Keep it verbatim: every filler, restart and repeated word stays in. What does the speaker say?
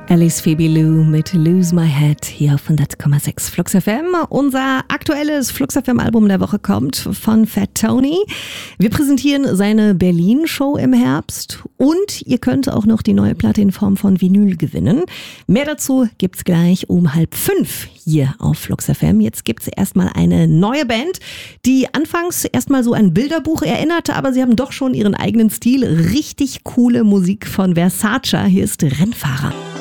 Alice Phoebe Lou mit Lose My Head hier auf hundert Komma sechs Flux F M. Unser aktuelles Flux F M Album der Woche kommt von Fat Tony. Wir präsentieren seine Berlin-Show im Herbst und ihr könnt auch noch die neue Platte in Form von Vinyl gewinnen. Mehr dazu gibt's gleich um halb fünf hier auf Flux F M. Jetzt gibt's erstmal eine neue Band, die anfangs erstmal so ein Bilderbuch erinnerte, aber sie haben doch schon ihren eigenen Stil. Richtig coole Musik von Versace. Hier ist Rennfahrer.